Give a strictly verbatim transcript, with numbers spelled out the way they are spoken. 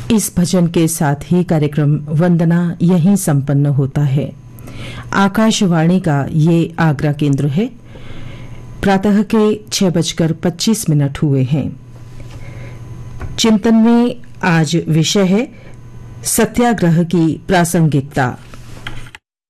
इस भजन के साथ ही कार्यक्रम वंदना यहीं संपन्न होता है। आकाशवाणी का ये आगरा केंद्र है। प्रातः के छह बजकर पच्चीस मिनट हुए हैं। चिंतन में आज विषय है सत्याग्रह की प्रासंगिकता।